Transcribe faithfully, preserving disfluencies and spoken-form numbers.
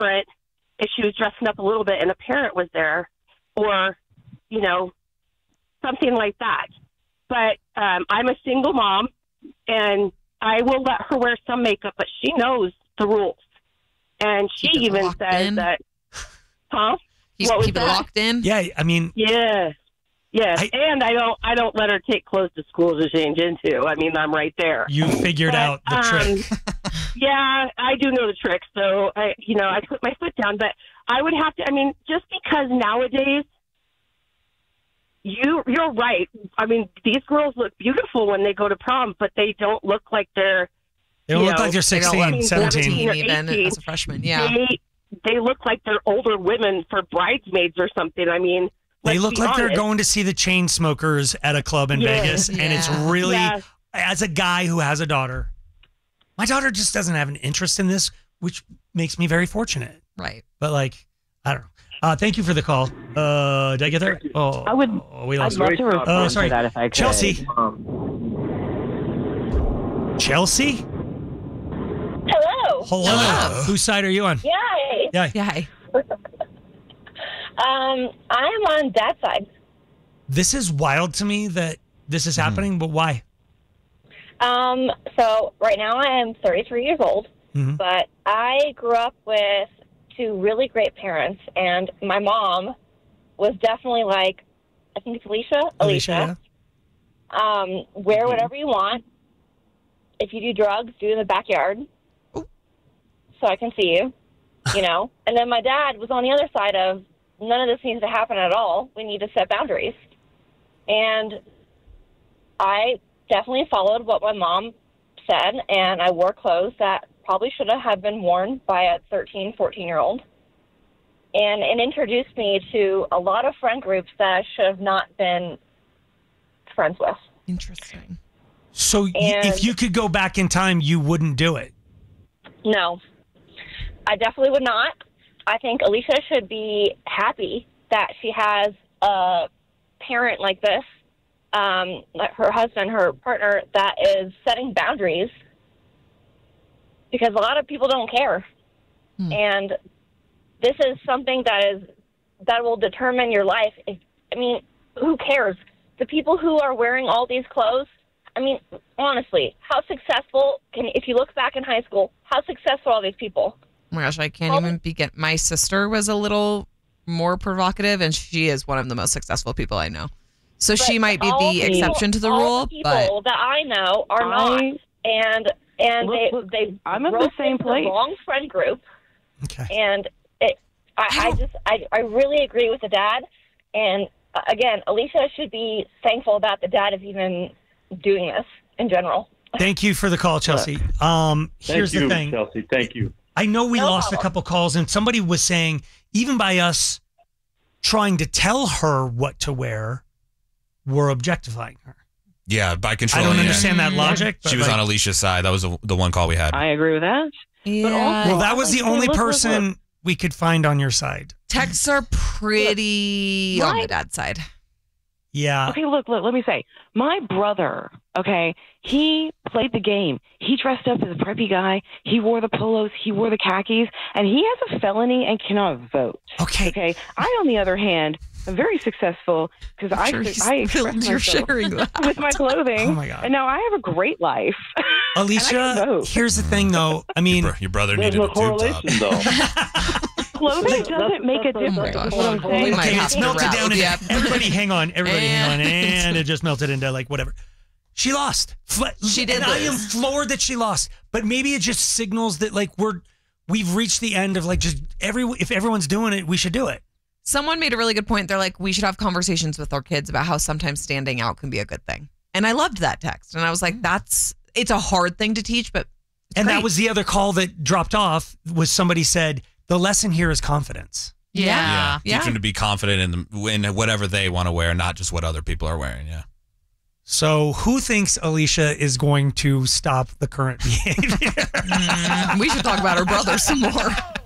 different if she was dressing up a little bit and a parent was there, or, you know, something like that. But um, I'm a single mom, and I will let her wear some makeup, but she knows the rules. And she Keep it even locked says in. that, huh? You What was keep it that? locked in. Yeah, I mean, Yeah. Yes, I- and I don't I don't let her take clothes to school to change into. I mean, I'm right there. you figured But, out the um, trick. Yeah, I do know the trick. So, I, you know, I put my foot down. But I would have to, I mean, just because nowadays, you, you're right. I mean, these girls look beautiful when they go to prom, but they don't look like they're, They don't you look know, like they're They don't sixteen, look seventeen. seventeen or even eighteen. as a freshman. Yeah. they, they look like they're older women for bridesmaids or something. I mean, They let's look be like they're honest. going to see the chain smokers at a club in Yeah. Vegas. And it's Yeah. really, Yeah. as a guy who has a daughter, my daughter just doesn't have an interest in this, which makes me very fortunate. Right. But like, I don't know. Uh, thank you for the call. Uh, did I get there? Oh, I would. oh, we I'd lost love her. to respond Oh, sorry. to that if I could. Chelsea. Chelsea? Hello. Hello. Hello. Whose side are you on? Yay. Yeah. Yeah. Um, I'm on Dad's side. This is wild to me that this is happening, but why? Um, so right now I am thirty-three years old, Mhm. but I grew up with two really great parents, and my mom was definitely like, I think it's Alicia. Alicia, Um, wear whatever you want. If you do drugs, do it in the backyard, so I can see you. You know. And then my dad was on the other side of, none of this needs to happen at all. We need to set boundaries. And I definitely followed what my mom said, and I wore clothes that probably should have been worn by a thirteen, fourteen-year-old. And it introduced me to a lot of friend groups that I should have not been friends with. Interesting. So y- And- if you could go back in time, you wouldn't do it. No, I definitely would not. I think Alicia should be happy that she has a parent like this, um, like her husband, her partner, that is setting boundaries, because a lot of people don't care. Hmm. And this is something that is that will determine your life. If, I mean, who cares? The people who are wearing all these clothes, I mean, honestly, how successful can, if you look back in high school, how successful are these people? Oh my gosh, I can't All even begin. My sister was a little more provocative, and she is one of the most successful people I know. So she But might be all the people- exception to the all rule, the people but that I know are I- not, and and Look, they look, they I'm of the roped same into place. the wrong friend group, Okay. and it, I, I I don't- just I I really agree with the dad, and uh, again, Alicia should be thankful that the dad is even doing this in general. Thank you for the call, Chelsea. Um, Thank here's you, the thing. Chelsea. Thank you. I know we No lost problem. a couple calls, and somebody was saying, even by us trying to tell her what to wear, we're objectifying her. Yeah, by I controlling. don't yeah. understand that Mm. logic. She but was like- on Alicia's side. That was the, the one call we had. I agree with that. yeah. also- Well, that was the Like, only look, look, person look. we could find on your side. Texts are pretty Look, on the right? dad's side. Yeah. Okay, look, look, let me say. My brother, okay, he played the game. He dressed up as a preppy guy. He wore the polos. He wore the khakis. And he has a felony and cannot vote. Okay. Okay. I, on the other hand, am very successful because I, Sure, he's I express you're myself sharing that. with my clothing. Oh, my God. And now I have a great life. Alicia, vote. here's the thing, though. I mean, Bro, your brother There's needed no a tube top. correlation, though. Clothing doesn't make a Oh my difference. gosh. is what I'm We saying. might okay, have it's to melted wrap. down. Yep. Into, everybody, hang on. Everybody, hang on. And- And it just melted into like whatever. She lost. Fl- She did And I am lose. floored that she lost. But maybe it just signals that like we're we've reached the end of like just every if everyone's doing it, we should do it. Someone made a really good point. They're like, we should have conversations with our kids about how sometimes standing out can be a good thing. And I loved that text. And I was like, that's, it's a hard thing to teach, but it's And that great. was the other call that dropped off. Was somebody said the lesson here is confidence. Yeah. Yeah. Yeah. Teach them to be confident in, the, in whatever they want to wear, not just what other people are wearing. Yeah. So who thinks Alicia is going to stop the current behavior? Mm, we should talk about her brother some more.